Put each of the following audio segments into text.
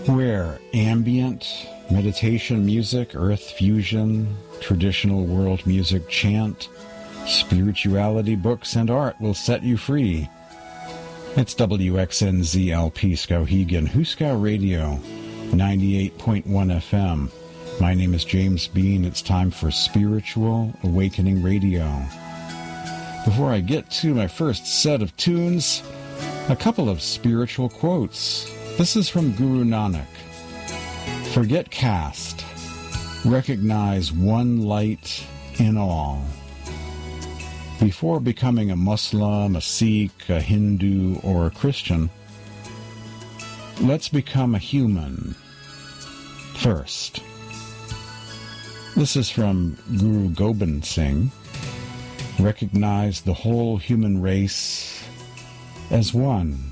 where ambient meditation music, earth fusion, traditional world music, chant, spirituality, books, and art will set you free. It's WXNZLP Skowhegan, Huskow Radio, 98.1 FM. My name is James Bean. It's time for Spiritual Awakening Radio. Before I get to my first set of tunes, a couple of spiritual quotes. This is from Guru Nanak. Forget caste. Recognize one light in all. Before becoming a Muslim, a Sikh, a Hindu, or a Christian, let's become a human first. This is from Guru Gobind Singh. Recognize the whole human race as one.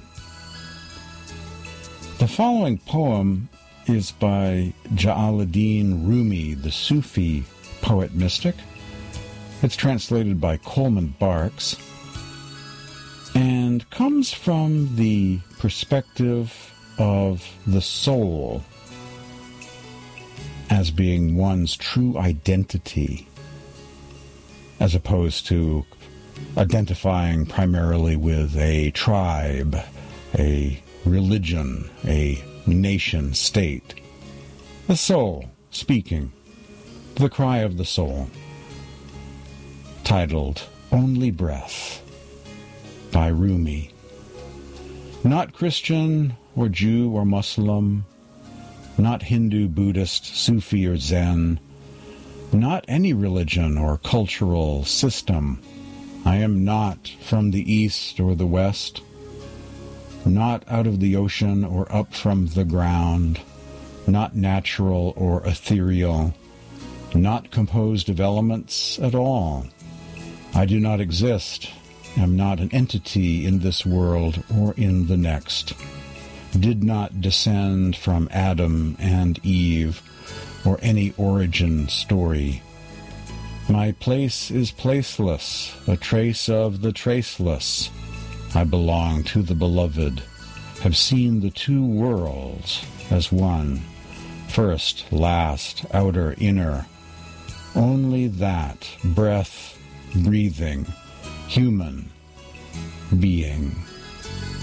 The following poem is by Jalaluddin Rumi, the Sufi poet-mystic. It's translated by Coleman Barks and comes from the perspective of the soul as being one's true identity, as opposed to identifying primarily with a tribe, a religion, a nation state. The soul speaking, the cry of the soul, titled Only Breath by Rumi. Not Christian or Jew or Muslim, not Hindu, Buddhist, Sufi, or Zen, not any religion or cultural system. I am not from the East or the West, not out of the ocean or up from the ground, not natural or ethereal, not composed of elements at all. I do not exist, am not an entity in this world or in the next, did not descend from Adam and Eve or any origin story. My place is placeless, a trace of the traceless. I belong to the beloved, have seen the two worlds as one, first, last, outer, inner. Only that, breath, breathing, human, being.